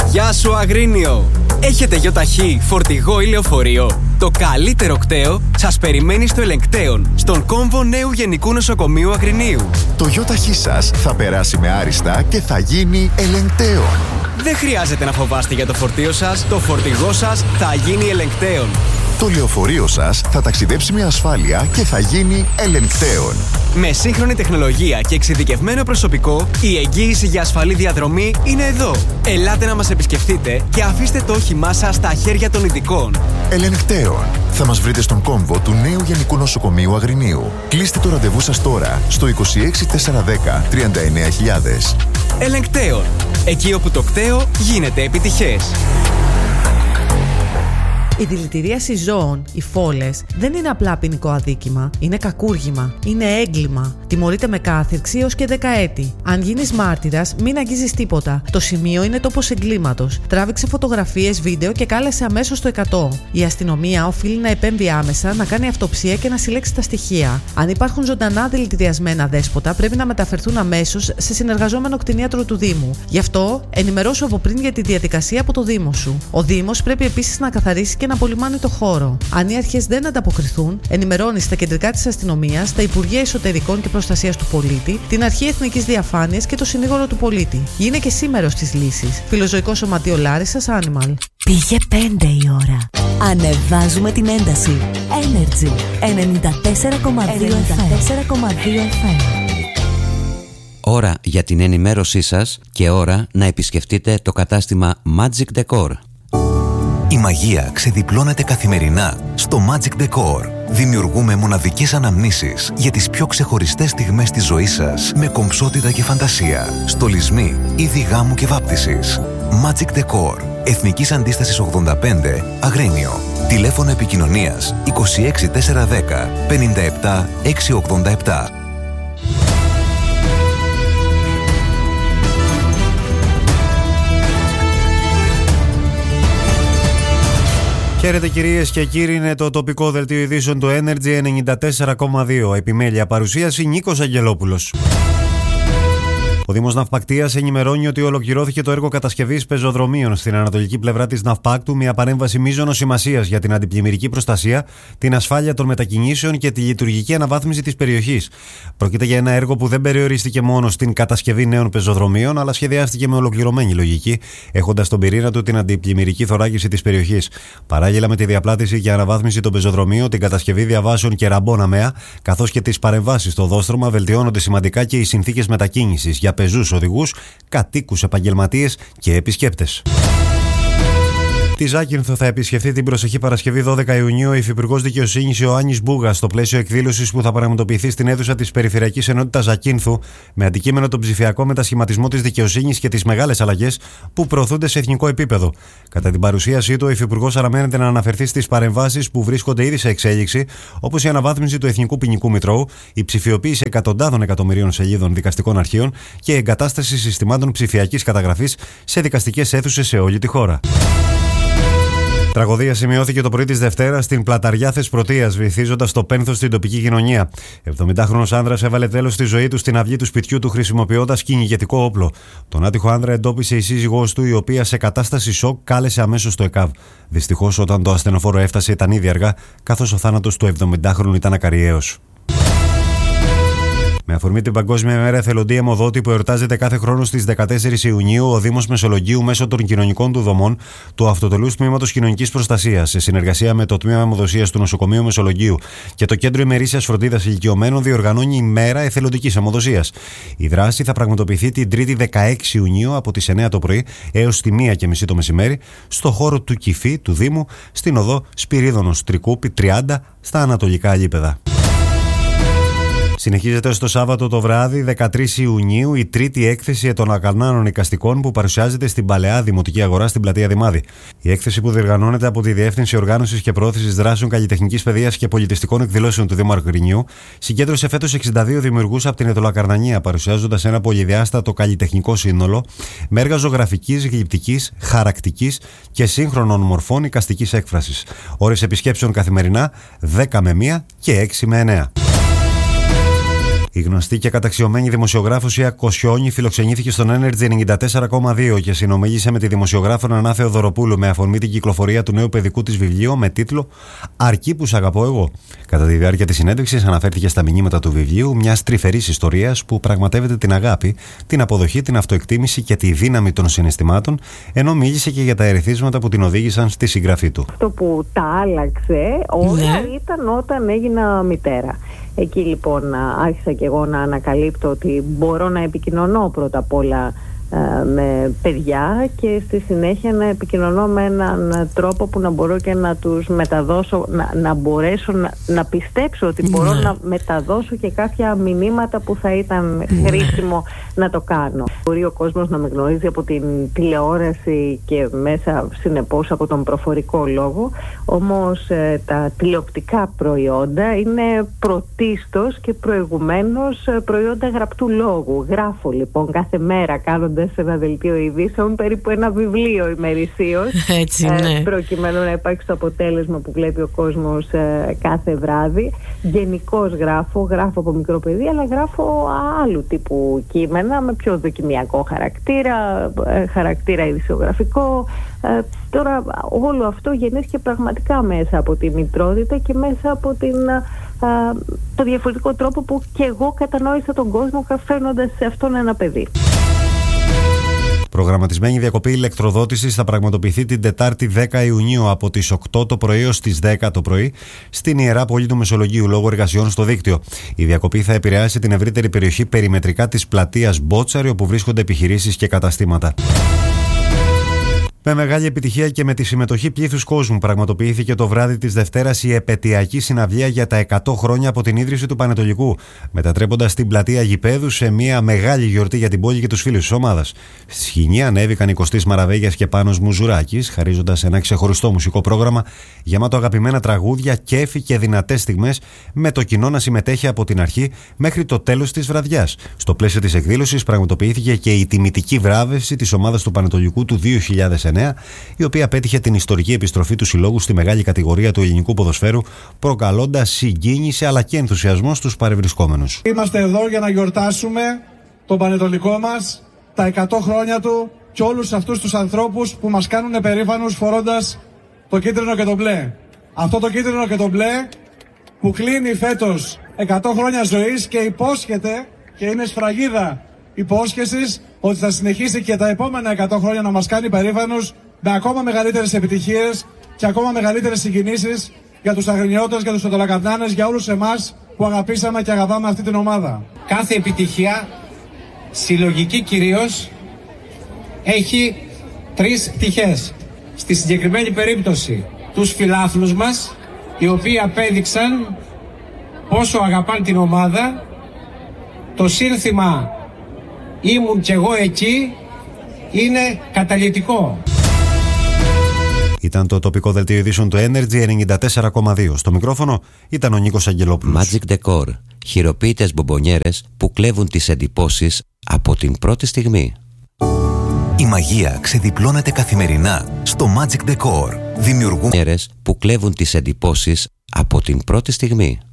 Γεια σου Αγρίνιο! Έχετε γιοταχή, φορτηγό ή λεωφορείο? Το καλύτερο κταίο σας περιμένει στο Ελεγκτέον, στον κόμβο νέου Γενικού Νοσοκομείου Αγρινίου. Το γιοταχή σας θα περάσει με άριστα και θα γίνει Ελεγκτέον. Δεν χρειάζεται να φοβάστε για το φορτίο σας, το φορτηγό σας θα γίνει Ελεγκτέον. Το λεωφορείο σας θα ταξιδέψει με ασφάλεια και θα γίνει Ελεγκτέον. Με σύγχρονη τεχνολογία και εξειδικευμένο προσωπικό, η εγγύηση για ασφαλή διαδρομή είναι εδώ. Ελάτε να μας επισκεφτείτε και αφήστε το όχημά σας στα χέρια των ειδικών. Ελεγκτέον. Θα μας βρείτε στον κόμβο του νέου Γενικού Νοσοκομείου Αγρινίου. Κλείστε το ραντεβού σας τώρα στο 26410 39000. Ελεγκτέον. Εκεί όπου το κταίο γίνεται επιτυχές. Η δηλητηρίαση ζώων, οι φόλες, δεν είναι απλά ποινικό αδίκημα. Είναι κακούργημα. Είναι έγκλημα. Τιμωρείται με κάθυρξη έως και 10 έτη. Αν γίνεις μάρτυρας, μην αγγίζεις τίποτα. Το σημείο είναι τόπος εγκλήματος. Τράβηξε φωτογραφίες, βίντεο και κάλεσε αμέσως το 100. Η αστυνομία οφείλει να επέμβει άμεσα, να κάνει αυτοψία και να συλλέξει τα στοιχεία. Αν υπάρχουν ζωντανά δηλητηριασμένα δέσποτα, πρέπει να μεταφερθούν αμέσως σε συνεργαζόμενο κτηνίατρο του Δήμου. Γι' αυτό, ενημερώσου από πριν για τη διαδικασία από το Δήμο σου. Ο Δήμος πρέπει επίσης να καθαρίσει και να απολυμάνει το χώρο. Αν οι αρχές δεν ανταποκριθούν, ενημερώνει στα κεντρικά της αστυνομίας, τα Υπουργεία Εσωτερικών και Προστασίας του Πολίτη, την Αρχή Εθνικής Διαφάνειας και το Συνήγορο του Πολίτη. Γίνε και σήμερος της λύσης. Φιλοζωικό Σωματείο Λάρισσας Animal. Πήγε 5 η ώρα. Ανεβάζουμε την ένταση. Energy 94,2 FM. Ώρα για την ενημέρωσή σας και ώρα να επισκεφτείτε το κατάστημα Magic Decor. Η μαγεία ξεδιπλώνεται καθημερινά στο Magic Decor. Δημιουργούμε μοναδικές αναμνήσεις για τις πιο ξεχωριστές στιγμές της ζωής σας με κομψότητα και φαντασία. Στολισμοί, είδη γάμου και βάπτισης. Magic Decor. Εθνικής Αντίστασης 85, Αγρίνιο. Τηλέφωνο επικοινωνίας 26410 57 687. Χαίρετε κυρίες και κύριοι, είναι το τοπικό δελτίο ειδήσεων του Energy 94,2. Επιμέλεια παρουσίαση Νίκος Αγγελόπουλος. Ο Δήμος Ναυπακτίας ενημερώνει ότι ολοκληρώθηκε το έργο κατασκευής πεζοδρομίων στην ανατολική πλευρά της Ναυπάκτου, μια παρέμβαση μείζωνος σημασίας για την αντιπλημμυρική προστασία, την ασφάλεια των μετακινήσεων και τη λειτουργική αναβάθμιση της περιοχής. Πρόκειται για ένα έργο που δεν περιορίστηκε μόνο στην κατασκευή νέων πεζοδρομίων, αλλά σχεδιάστηκε με ολοκληρωμένη λογική, έχοντας στον πυρήνα του την αντιπλημμυρική θωράκιση της περιοχής. Παράλληλα με τη διαπλάτηση και αναβάθμιση των πεζοδρομίων, την κατασκευή διαβάσεων και ραμπών αμαία, καθώς και τις παρεμβάσεις στο δόστρωμα, βελτιώνονται σημαντικά και οι συνθήκες μετακίνησης για πεζούς οδηγούς, κατοίκους, επαγγελματίες και επισκέπτες. Τη Ζάκυνθο θα επισκεφθεί την προσεχή Παρασκευή 12 Ιουνίου ο Υφυπουργός Δικαιοσύνης Ιωάννης Μπούγας στο πλαίσιο εκδήλωσης που θα πραγματοποιηθεί στην αίθουσα της Περιφερειακής Ενότητας Ζακύνθου με αντικείμενο τον ψηφιακό μετασχηματισμό της δικαιοσύνης και τις μεγάλες αλλαγές που προωθούνται σε εθνικό επίπεδο. Κατά την παρουσίασή του, ο Υφυπουργός αναμένεται να αναφερθεί στις παρεμβάσεις που βρίσκονται ήδη σε εξέλιξη, όπως η αναβάθμιση του Εθνικού Ποινικού Μητρώου, η ψηφιοποίηση εκατοντάδων εκατομμυρίων σελίδων δικαστικών αρχείων και η εγκατάσταση συστημάτων ψηφιακής καταγραφής σε δικαστικές αίθουσες σε όλη τη χώρα. Τραγωδία σημειώθηκε το πρωί της Δευτέρας στην πλαταριά Θεσπρωτείας, βυθίζοντας το πένθος στην τοπική κοινωνία. 70χρονος άνδρας έβαλε τέλος στη ζωή του στην αυλή του σπιτιού του χρησιμοποιώντας κυνηγετικό όπλο. Τον άτυχο άνδρα εντόπισε η σύζυγός του, η οποία σε κατάσταση σοκ κάλεσε αμέσως το ΕΚΑΒ. Δυστυχώς, όταν το ασθενοφόρο έφτασε, ήταν ήδη αργά, καθώς ο θάνατος του 70χρονου ήταν ακαριαίος. Με αφορμή την Παγκόσμια ημέρα εθελοντή αιμοδότη που εορτάζεται κάθε χρόνο στις 14 Ιουνίου, ο Δήμος Μεσολογγίου μέσω των κοινωνικών του δομών του Αυτοτελούς Τμήματος Κοινωνικής Προστασίας, σε συνεργασία με το Τμήμα Αιμοδοσίας του Νοσοκομείου Μεσολογγίου και το Κέντρο Ημερήσιας Φροντίδας Ηλικιωμένων, διοργανώνει ημέρα εθελοντικής αιμοδοσίας. Η δράση θα πραγματοποιηθεί την 3η 16 Ιουνίου από τις 9 το πρωί έως τη 1:30 το μεσημέρι στο χώρο του Κηφή του Δήμου, στην οδό Σπυρίδωνος Τρικούπη 30 στα Ανατολικά Αλίπεδα. Συνεχίζεται στο Σάββατο το βράδυ, 13 Ιουνίου, η τρίτη έκθεση των ακανάνων εικαστικών που παρουσιάζεται στην Παλαιά Δημοτική Αγορά στην πλατεία Δημάδη. Η έκθεση που διοργανώνεται από τη Διεύθυνση Οργάνωσης και Προώθησης Δράσεων Καλλιτεχνικής Παιδείας και Πολιτιστικών Εκδηλώσεων του Δήμου Αγρινίου συγκέντρωσε φέτος 62 δημιουργούς από την Αιτωλοκαρνανία, παρουσιάζοντας ένα πολυδιάστατο καλλιτεχνικό σύνολο με έργα ζωγραφικής, γλυπτικής, χαρακτικής και σύγχρονων μορφών εικαστικής έκφρασης. Ώρες επισκέψεων καθημερινά 10 με 1 και 6 με 9. Η γνωστή και καταξιωμένη δημοσιογράφος Ια Κοσιόνη φιλοξενήθηκε στον Energy 94,2 και συνομίλησε με τη δημοσιογράφο Νανά Θεοδωροπούλου με αφορμή την κυκλοφορία του νέου παιδικού της βιβλίου με τίτλο «Αρκεί που σ' αγαπώ εγώ». Κατά τη διάρκεια της συνέντευξης αναφέρθηκε στα μηνύματα του βιβλίου μιας τρυφερής ιστορίας που πραγματεύεται την αγάπη, την αποδοχή, την αυτοεκτίμηση και τη δύναμη των συναισθημάτων, ενώ μίλησε και για τα ερεθίσματα που την οδήγησαν στη συγγραφή του. Αυτό που τα άλλαξε όλα ήταν όταν έγινα μητέρα. Εκεί λοιπόν άρχισα και εγώ να ανακαλύπτω ότι μπορώ να επικοινωνώ πρώτα απ' όλα με παιδιά και στη συνέχεια να επικοινωνώ με έναν τρόπο που να μπορώ και να τους μεταδώσω, να μπορέσω να πιστέψω ότι μπορώ να μεταδώσω και κάποια μηνύματα που θα ήταν χρήσιμο να το κάνω. Μπορεί ο κόσμος να με γνωρίζει από την τηλεόραση και μέσα συνεπώς από τον προφορικό λόγο, όμως τα τηλεοπτικά προϊόντα είναι πρωτίστως και προηγουμένως προϊόντα γραπτού λόγου. Γράφω λοιπόν κάθε μέρα κάνοντας σε ένα δελτίο ειδήσεων περίπου ένα βιβλίο ημερησίως, προκειμένου να υπάρξει το αποτέλεσμα που βλέπει ο κόσμος κάθε βράδυ. Γενικώς γράφω από μικρό παιδί, αλλά γράφω άλλου τύπου κείμενα με πιο δοκιμιακό χαρακτήρα ειδησιογραφικό. Τώρα όλο αυτό γεννήθηκε πραγματικά μέσα από τη μητρότητα και μέσα από το διαφορετικό τρόπο που και εγώ κατανόησα τον κόσμο φέρνοντας σε αυτόν ένα παιδί. Προγραμματισμένη διακοπή ηλεκτροδότησης θα πραγματοποιηθεί την Τετάρτη 10 Ιουνίου από τις 8 το πρωί ως τις 10 το πρωί στην Ιερά Πόλη του Μεσολογγίου λόγω εργασιών στο δίκτυο. Η διακοπή θα επηρεάσει την ευρύτερη περιοχή περιμετρικά της πλατείας Μπότσαρη, όπου βρίσκονται επιχειρήσεις και καταστήματα. Με μεγάλη επιτυχία και με τη συμμετοχή πλήθους κόσμου πραγματοποιήθηκε το βράδυ της Δευτέρας η επετειακή συναυλία για τα 100 χρόνια από την ίδρυση του Πανετολικού, μετατρέποντας την πλατεία γηπέδου σε μια μεγάλη γιορτή για την πόλη και τους φίλους της ομάδας. Στη σκηνή ανέβηκαν οι Κωστής Μαραβέγιας και Πάνος Μουζουράκης, χαρίζοντας ένα ξεχωριστό μουσικό πρόγραμμα γεμάτο αγαπημένα τραγούδια, κέφι και δυνατές στιγμές, με το κοινό να συμμετέχει από την αρχή μέχρι το τέλος της βραδιάς. Στο πλαίσιο της εκδήλωσης πραγματοποιήθηκε και η τιμητική βράβευση της ομάδας του Πανετολικού του 2009, η οποία πέτυχε την ιστορική επιστροφή του συλλόγου στη μεγάλη κατηγορία του ελληνικού ποδοσφαίρου, προκαλώντας συγκίνηση αλλά και ενθουσιασμό στους παρευρισκόμενους. Είμαστε εδώ για να γιορτάσουμε τον Πανετολικό μας, τα 100 χρόνια του και όλους αυτούς τους ανθρώπους που μας κάνουν περήφανους φορώντας το κίτρινο και το μπλε. Αυτό το κίτρινο και το μπλε που κλείνει φέτος 100 χρόνια ζωής και υπόσχεται, και είναι σφραγίδα υπόσχεσης, ότι θα συνεχίσει και τα επόμενα 100 χρόνια να μας κάνει περήφανους με ακόμα μεγαλύτερες επιτυχίες και ακόμα μεγαλύτερες συγκινήσεις για τους αγρινιώτες, για τους οτολακαπνάνες, για όλους εμάς που αγαπήσαμε και αγαπάμε αυτή την ομάδα. Κάθε επιτυχία, συλλογική κυρίως, έχει τρεις πτυχές. Στη συγκεκριμένη περίπτωση τους φιλάθλους μας, οι οποίοι απέδειξαν πόσο αγαπάνε την ομάδα. Το σύνθημα «Ήμουν κι εγώ εκεί» είναι καταλυτικό. Ήταν το τοπικό δελτίο ειδήσεων του Energy 94,2. Στο μικρόφωνο ήταν ο Νίκος Αγγελόπουλος. Magic Decor. Χειροποίητες μπομπονιέρες που κλέβουν τις εντυπώσεις από την πρώτη στιγμή. Η μαγεία ξεδιπλώνεται καθημερινά στο Magic Decor. Δημιουργούμε που κλέβουν τις εντυπώσεις από την πρώτη στιγμή.